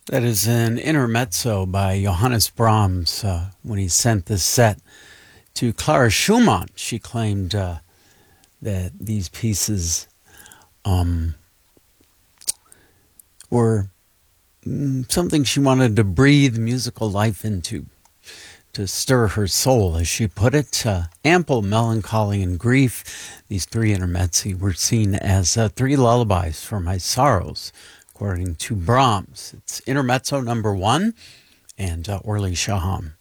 That is an intermezzo by Johannes Brahms. When he sent this set to Clara Schumann, she claimed that these pieces um, were something she wanted to breathe musical life into, to stir her soul, as she put it. Ample melancholy and grief. These three intermezzi were seen as three lullabies for my sorrows, according to Brahms. It's intermezzo number one, and Orly Shaham.